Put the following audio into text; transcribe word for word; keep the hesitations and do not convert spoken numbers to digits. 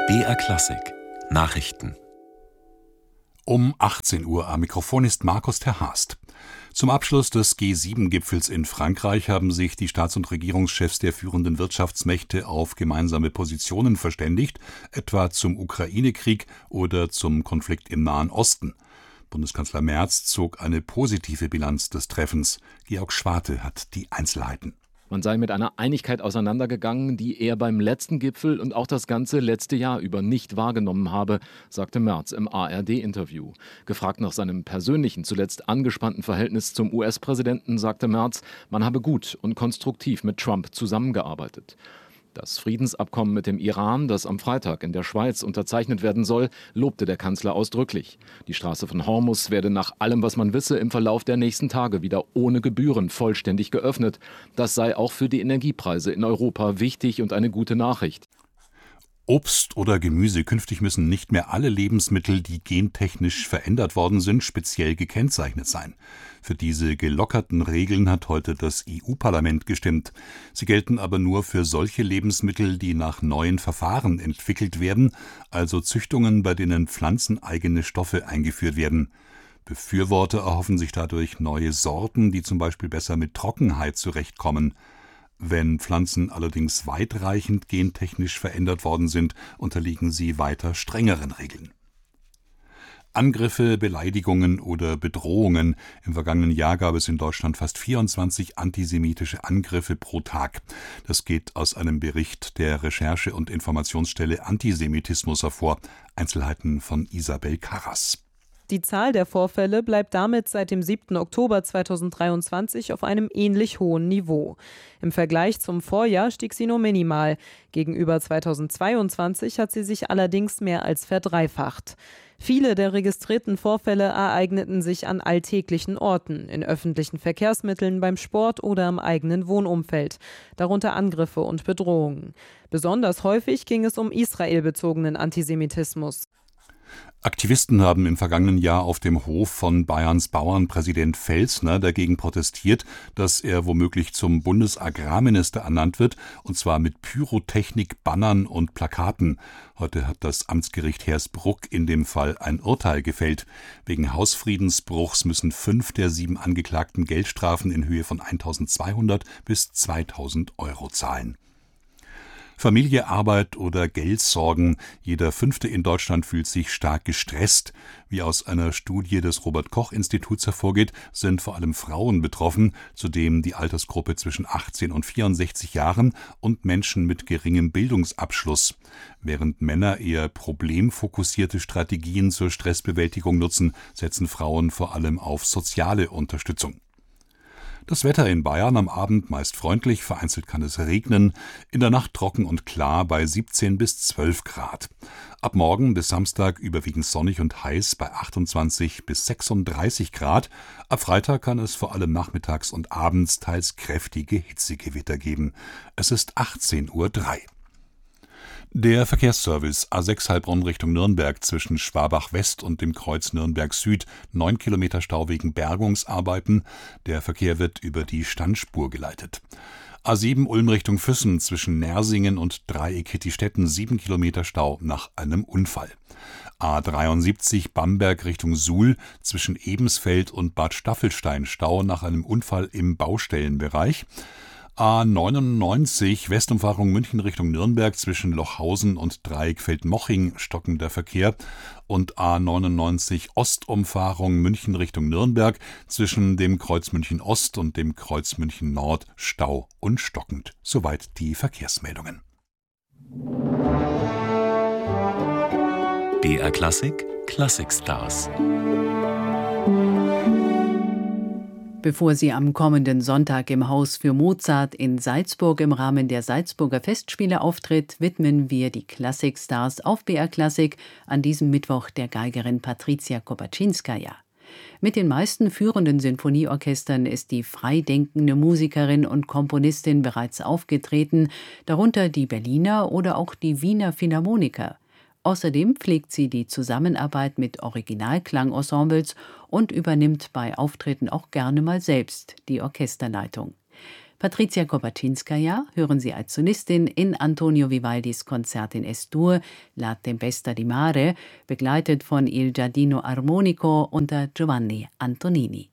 B R Klassik Nachrichten. Um achtzehn Uhr am Mikrofon ist Markus ter Haast. Zum Abschluss des G sieben Gipfels in Frankreich haben sich die Staats- und Regierungschefs der führenden Wirtschaftsmächte auf gemeinsame Positionen verständigt, etwa zum Ukraine-Krieg oder zum Konflikt im Nahen Osten. Bundeskanzler Merz zog eine positive Bilanz des Treffens. Georg Schwarte hat die Einzelheiten. Man sei mit einer Einigkeit auseinandergegangen, die er beim letzten Gipfel und auch das ganze letzte Jahr über nicht wahrgenommen habe, sagte Merz im A R D-Interview. Gefragt nach seinem persönlichen, zuletzt angespannten Verhältnis zum U S-Präsidenten, sagte Merz, man habe gut und konstruktiv mit Trump zusammengearbeitet. Das Friedensabkommen mit dem Iran, das am Freitag in der Schweiz unterzeichnet werden soll, lobte der Kanzler ausdrücklich. Die Straße von Hormuz werde nach allem, was man wisse, im Verlauf der nächsten Tage wieder ohne Gebühren vollständig geöffnet. Das sei auch für die Energiepreise in Europa wichtig und eine gute Nachricht. Obst oder Gemüse. Künftig müssen nicht mehr alle Lebensmittel, die gentechnisch verändert worden sind, speziell gekennzeichnet sein. Für diese gelockerten Regeln hat heute das E U-Parlament gestimmt. Sie gelten aber nur für solche Lebensmittel, die nach neuen Verfahren entwickelt werden, also Züchtungen, bei denen pflanzeneigene Stoffe eingeführt werden. Befürworter erhoffen sich dadurch neue Sorten, die zum Beispiel besser mit Trockenheit zurechtkommen. Wenn Pflanzen allerdings weitreichend gentechnisch verändert worden sind, unterliegen sie weiter strengeren Regeln. Angriffe, Beleidigungen oder Bedrohungen. Im vergangenen Jahr gab es in Deutschland fast vierundzwanzig antisemitische Angriffe pro Tag. Das geht aus einem Bericht der Recherche- und Informationsstelle Antisemitismus hervor. Einzelheiten von Isabel Karras. Die Zahl der Vorfälle bleibt damit seit dem siebten Oktober zweitausenddreiundzwanzig auf einem ähnlich hohen Niveau. Im Vergleich zum Vorjahr stieg sie nur minimal. Gegenüber zweitausendzweiundzwanzig hat sie sich allerdings mehr als verdreifacht. Viele der registrierten Vorfälle ereigneten sich an alltäglichen Orten, in öffentlichen Verkehrsmitteln, beim Sport oder im eigenen Wohnumfeld, darunter Angriffe und Bedrohungen. Besonders häufig ging es um israelbezogenen Antisemitismus. Aktivisten haben im vergangenen Jahr auf dem Hof von Bayerns Bauernpräsident Felsner dagegen protestiert, dass er womöglich zum Bundesagrarminister ernannt wird, und zwar mit Pyrotechnik, Bannern und Plakaten. Heute hat das Amtsgericht Hersbruck in dem Fall ein Urteil gefällt. Wegen Hausfriedensbruchs müssen fünf der sieben Angeklagten Geldstrafen in Höhe von eintausendzweihundert bis zweitausend Euro zahlen. Familie, Arbeit oder Geldsorgen. Jeder Fünfte in Deutschland fühlt sich stark gestresst. Wie aus einer Studie des Robert-Koch-Instituts hervorgeht, sind vor allem Frauen betroffen, zudem die Altersgruppe zwischen achtzehn und vierundsechzig Jahren und Menschen mit geringem Bildungsabschluss. Während Männer eher problemfokussierte Strategien zur Stressbewältigung nutzen, setzen Frauen vor allem auf soziale Unterstützung. Das Wetter in Bayern am Abend meist freundlich, vereinzelt kann es regnen, in der Nacht trocken und klar bei siebzehn bis zwölf Grad. Ab morgen bis Samstag überwiegend sonnig und heiß bei achtundzwanzig bis sechsunddreißig Grad. Ab Freitag kann es vor allem nachmittags und abends teils kräftige Hitzegewitter geben. Es ist achtzehn Uhr drei. Der Verkehrsservice A sechs Heilbronn Richtung Nürnberg zwischen Schwabach West und dem Kreuz Nürnberg Süd, neun Kilometer Stau wegen Bergungsarbeiten. Der Verkehr wird über die Standspur geleitet. A sieben Ulm Richtung Füssen zwischen Nersingen und Dreieck-Hittistetten, sieben Kilometer Stau nach einem Unfall. A dreiundsiebzig Bamberg Richtung Suhl zwischen Ebensfeld und Bad Staffelstein, Stau nach einem Unfall im Baustellenbereich. A neunundneunzig Westumfahrung München Richtung Nürnberg zwischen Lochhausen und Dreieckfeld-Moching stockender Verkehr und A neunundneunzig Ostumfahrung München Richtung Nürnberg zwischen dem Kreuz München Ost und dem Kreuz München Nord Stau und stockend. Soweit die Verkehrsmeldungen. B R Klassik Classic Stars. Bevor sie am kommenden Sonntag im Haus für Mozart in Salzburg im Rahmen der Salzburger Festspiele auftritt, widmen wir die Klassikstars auf B R Klassik an diesem Mittwoch der Geigerin Patricia Kopaczynskaja. Mit den meisten führenden Sinfonieorchestern ist die freidenkende Musikerin und Komponistin bereits aufgetreten, darunter die Berliner oder auch die Wiener Philharmoniker. Außerdem pflegt sie die Zusammenarbeit mit Originalklangensembles und übernimmt bei Auftritten auch gerne mal selbst die Orchesterleitung. Patricia Kopaczynskaja hören Sie als Solistin in Antonio Vivaldis Konzert in Es-Dur, La Tempesta di Mare, begleitet von Il Giardino Armonico unter Giovanni Antonini.